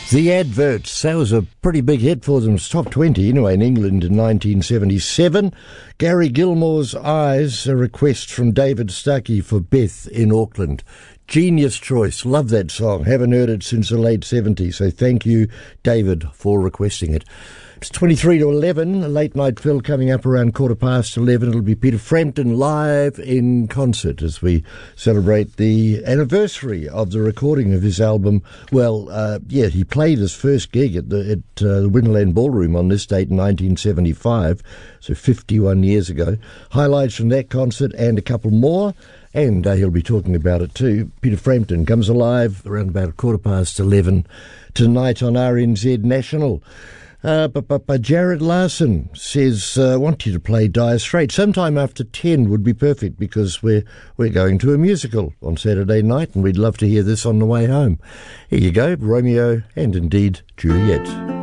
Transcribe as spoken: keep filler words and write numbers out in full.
The Adverts, that was a pretty big hit for them. It's top twenty anyway in England in nineteen seventy-seven. Gary Gilmore's Eyes, a request from David Stuckey for Beth in Auckland. Genius choice. Love that song. Haven't heard it since the late seventies. So thank you, David, for requesting it. It's twenty-three to eleven. A late night Phil coming up around quarter past eleven. It'll be Peter Frampton live in concert as we celebrate the anniversary of the recording of his album. Well, uh, yeah, he played his first gig at the, at, uh, the Winterland Ballroom on this date in nineteen seventy-five, so fifty-one years ago. Highlights from that concert and a couple more. And uh, he'll be talking about it too. Peter Frampton comes alive around about a quarter past eleven tonight on R N Z National. Uh, but, but, but Jared Larson says, uh, I want you to play Dire Straits. Sometime after ten would be perfect because we're, we're going to a musical on Saturday night and we'd love to hear this on the way home. Here you go, Romeo and indeed Juliet.